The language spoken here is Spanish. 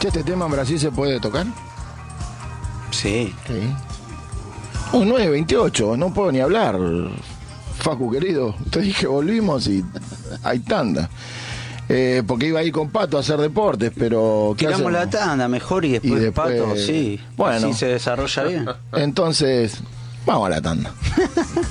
Che, ¿este tema en Brasil se puede tocar? Sí. Sí. 9:28, no puedo ni hablar. Facu, querido, te dije volvimos y hay tanda. Porque iba a ir con Pato a hacer deportes, pero... ¿qué Tiramos la hacemos? tanda mejor y después, Pato, sí. Bueno. Así se desarrolla bien. Entonces, vamos a la tanda.